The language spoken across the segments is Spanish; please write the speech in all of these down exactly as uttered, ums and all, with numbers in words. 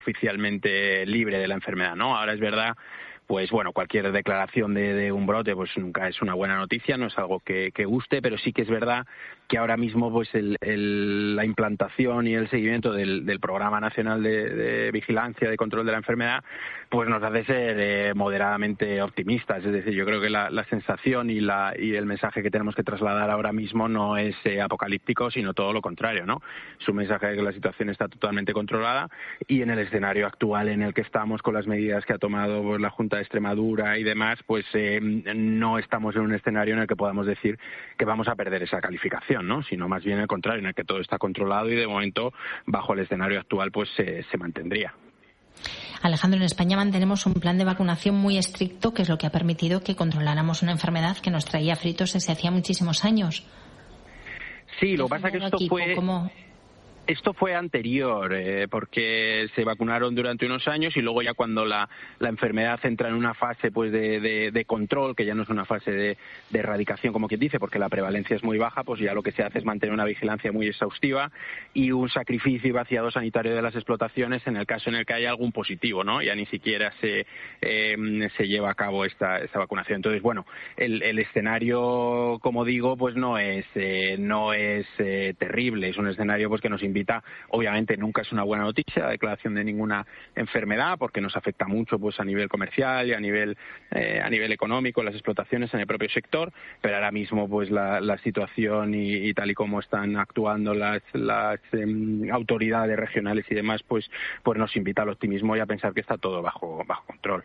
oficialmente libre de la enfermedad, ¿no? Ahora es verdad, pues bueno, cualquier declaración de, de un brote pues nunca es una buena noticia, no es algo que, que guste, pero sí que es verdad que ahora mismo pues el, el, la implantación y el seguimiento del, del Programa Nacional de, de Vigilancia de Control de la Enfermedad pues nos hace ser eh, moderadamente optimistas. Es decir, yo creo que la, la sensación y, la, y el mensaje que tenemos que trasladar ahora mismo no es eh, apocalíptico, sino todo lo contrario, ¿no? Es un mensaje de que la situación está totalmente controlada y en el escenario actual en el que estamos, con las medidas que ha tomado pues, la Junta de Extremadura y demás, pues eh, no estamos en un escenario en el que podamos decir que vamos a perder esa calificación, ¿no? Sino más bien el contrario, en el que todo está controlado y de momento bajo el escenario actual pues eh, se mantendría. Alejandro, en España mantenemos un plan de vacunación muy estricto, que es lo que ha permitido que controláramos una enfermedad que nos traía fritos desde hacía muchísimos años. Sí, lo que pasa es que esto aquí, fue... ¿cómo? Esto fue anterior, eh, porque se vacunaron durante unos años y luego ya cuando la, la enfermedad entra en una fase pues de, de, de control, que ya no es una fase de, de erradicación como quien dice, porque la prevalencia es muy baja, pues ya lo que se hace es mantener una vigilancia muy exhaustiva y un sacrificio y vaciado sanitario de las explotaciones en el caso en el que haya algún positivo, ¿no? Ya ni siquiera se, eh, se lleva a cabo esta, esta vacunación. Entonces, bueno, el, el escenario, como digo, pues no es, eh, no es eh, terrible, es un escenario pues que nos invita. Obviamente nunca es una buena noticia la declaración de ninguna enfermedad porque nos afecta mucho pues a nivel comercial y a nivel eh, a nivel económico, las explotaciones en el propio sector, pero ahora mismo pues la, la situación y, y tal y como están actuando las, las eh, autoridades regionales y demás pues pues nos invita al optimismo y a pensar que está todo bajo bajo control.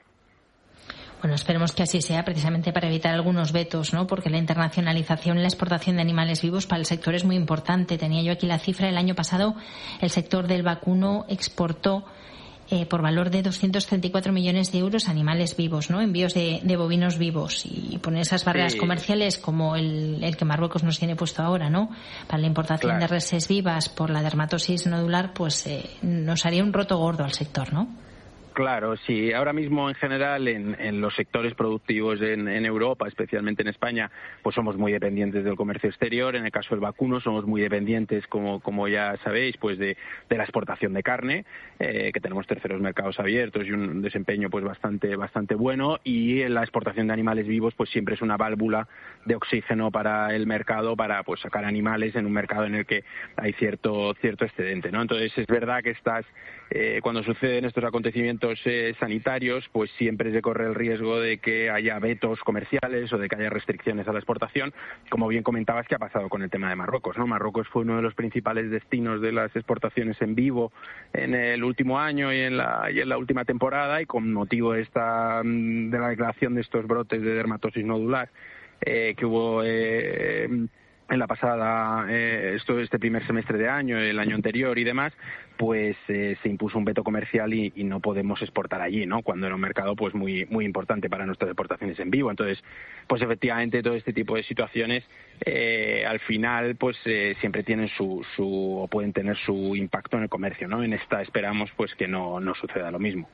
Bueno, esperemos que así sea, precisamente para evitar algunos vetos, ¿no? Porque la internacionalización y la exportación de animales vivos para el sector es muy importante. Tenía yo aquí la cifra. El año pasado el sector del vacuno exportó eh, por valor de doscientos treinta y cuatro millones de euros animales vivos, ¿no? Envíos de, de bovinos vivos. Y poner esas barreras sí. comerciales como el, el que Marruecos nos tiene puesto ahora, ¿no? Para la importación claro. de reses vivas por la dermatosis nodular, pues eh, nos haría un roto gordo al sector, ¿no? Claro, sí. Ahora mismo, en general, en, en los sectores productivos en, en Europa, especialmente en España, pues somos muy dependientes del comercio exterior. En el caso del vacuno, somos muy dependientes, como, como ya sabéis, pues de, de la exportación de carne, eh, que tenemos terceros mercados abiertos y un desempeño pues bastante, bastante bueno. Y la exportación de animales vivos, pues siempre es una válvula de oxígeno para el mercado, para pues sacar animales en un mercado en el que hay cierto, cierto excedente, ¿no? Entonces, es verdad que estas, eh, cuando suceden estos acontecimientos Eh, sanitarios, pues siempre se corre el riesgo de que haya vetos comerciales o de que haya restricciones a la exportación, como bien comentabas que ha pasado con el tema de Marruecos, ¿no? Marruecos fue uno de los principales destinos de las exportaciones en vivo en el último año y en la, y en la última temporada, y con motivo de, esta, de la declaración de estos brotes de dermatosis nodular eh, que hubo eh, en la pasada, eh, esto este primer semestre de año, el año anterior y demás, pues eh, se impuso un veto comercial y, y no podemos exportar allí, ¿no? Cuando era un mercado pues muy muy importante para nuestras exportaciones en vivo. Entonces, pues efectivamente todo este tipo de situaciones eh, al final pues eh, siempre tienen su, su o pueden tener su impacto en el comercio, ¿no? En esta esperamos pues que no, no suceda lo mismo.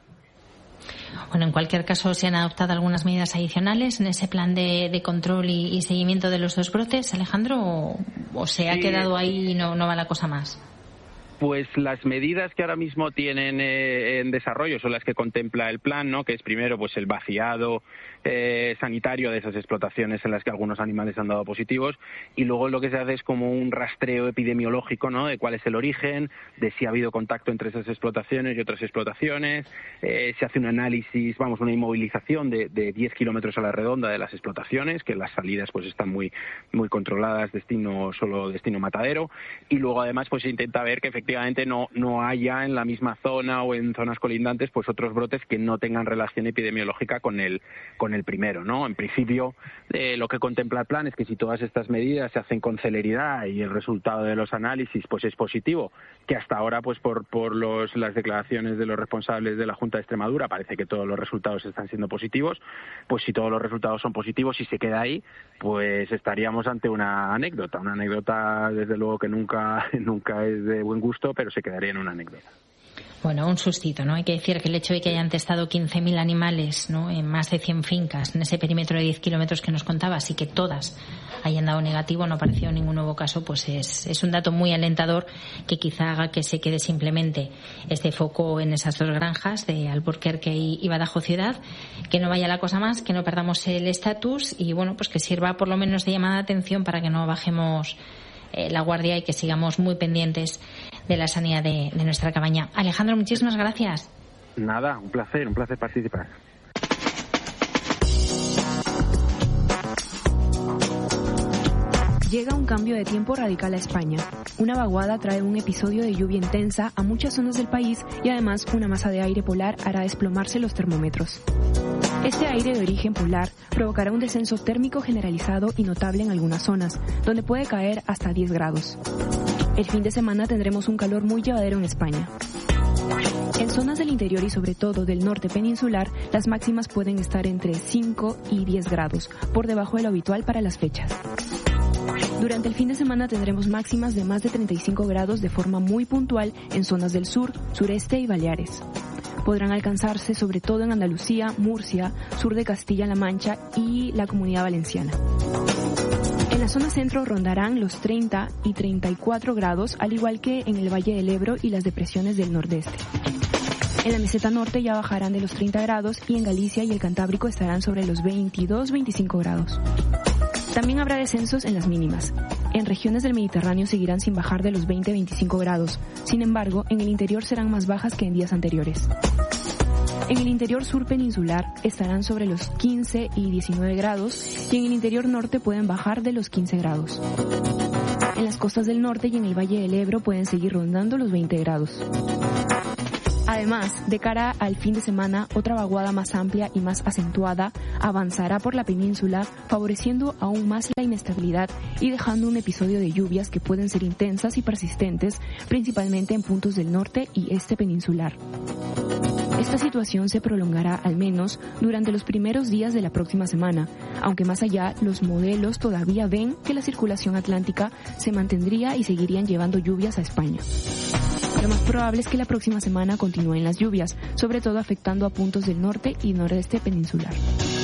Bueno, en cualquier caso, ¿se han adoptado algunas medidas adicionales en ese plan de, de control y, y seguimiento de los dos brotes, Alejandro? ¿O, o se ha sí, quedado ahí y no, no va la cosa más? Pues las medidas que ahora mismo tienen eh, en desarrollo son las que contempla el plan, ¿no? Que es primero pues el vaciado eh, sanitario de esas explotaciones en las que algunos animales han dado positivos, y luego lo que se hace es como un rastreo epidemiológico, ¿no? De cuál es el origen, de si ha habido contacto entre esas explotaciones y otras explotaciones. Eh, se hace un análisis, vamos, una inmovilización de, de diez kilómetros a la redonda de las explotaciones, que las salidas pues están muy muy controladas, destino solo destino matadero, y luego además pues se intenta ver que efectivamente no no haya en la misma zona o en zonas colindantes pues otros brotes que no tengan relación epidemiológica con el con el primero, ¿no? En principio eh, lo que contempla el plan es que si todas estas medidas se hacen con celeridad y el resultado de los análisis pues es positivo, que hasta ahora pues por por los las declaraciones de los responsables de la Junta de Extremadura parece que todos los resultados están siendo positivos, pues si todos los resultados son positivos y se queda ahí, pues estaríamos ante una anécdota, una anécdota desde luego que nunca nunca es de buen gusto, pero se quedaría en una anécdota. Bueno, un sustito, ¿no? Hay que decir que el hecho de que hayan testado quince mil animales, ¿no?, en más de cien fincas, en ese perímetro de diez kilómetros que nos contabas, y que todas hayan dado negativo, no ha aparecido ningún nuevo caso, pues es, es un dato muy alentador que quizá haga que se quede simplemente este foco en esas dos granjas de Alburquerque y, y Badajoz Ciudad, que no vaya la cosa más, que no perdamos el estatus y, bueno, pues que sirva por lo menos de llamada de atención para que no bajemos eh, la guardia y que sigamos muy pendientes de la sanidad de, de nuestra cabaña. Alejandro, muchísimas gracias. Nada, un placer, un placer participar. Llega un cambio de tiempo radical a España. Una vaguada trae un episodio de lluvia intensa a muchas zonas del país y además una masa de aire polar hará desplomarse los termómetros. Este aire de origen polar provocará un descenso térmico generalizado y notable en algunas zonas, donde puede caer hasta diez grados. El fin de semana tendremos un calor muy llevadero en España. En zonas del interior y sobre todo del norte peninsular, las máximas pueden estar entre cinco y diez grados, por debajo de lo habitual para las fechas. Durante el fin de semana tendremos máximas de más de treinta y cinco grados de forma muy puntual en zonas del sur, sureste y Baleares. Podrán alcanzarse sobre todo en Andalucía, Murcia, sur de Castilla-La Mancha y la Comunidad Valenciana. En la zona centro rondarán los treinta y treinta y cuatro grados, al igual que en el Valle del Ebro y las depresiones del nordeste. En la meseta norte ya bajarán de los treinta grados y en Galicia y el Cantábrico estarán sobre los veintidós a veinticinco grados. También habrá descensos en las mínimas. En regiones del Mediterráneo seguirán sin bajar de los veinte a veinticinco grados. Sin embargo, en el interior serán más bajas que en días anteriores. En el interior sur peninsular estarán sobre los quince y diecinueve grados y en el interior norte pueden bajar de los quince grados. En las costas del norte y en el Valle del Ebro pueden seguir rondando los veinte grados. Además, de cara al fin de semana, otra vaguada más amplia y más acentuada avanzará por la península, favoreciendo aún más la inestabilidad y dejando un episodio de lluvias que pueden ser intensas y persistentes, principalmente en puntos del norte y este peninsular. Esta situación se prolongará al menos durante los primeros días de la próxima semana, aunque más allá los modelos todavía ven que la circulación atlántica se mantendría y seguirían llevando lluvias a España. Lo más probable es que la próxima semana continúen las lluvias, sobre todo afectando a puntos del norte y nordeste peninsular.